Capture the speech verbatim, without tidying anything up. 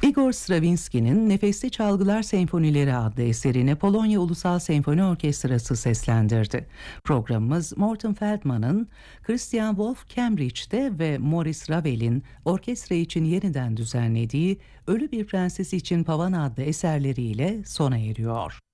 Igor Stravinsky'nin Nefesli Çalgılar Senfonileri adlı eserini Polonya Ulusal Senfoni Orkestrası seslendirdi. Programımız Morton Feldman'ın Christian Wolff Cambridge'de ve Maurice Ravel'in orkestra için yeniden düzenlediği Ölü Bir Prenses için Pavana adlı eserleriyle sona eriyor.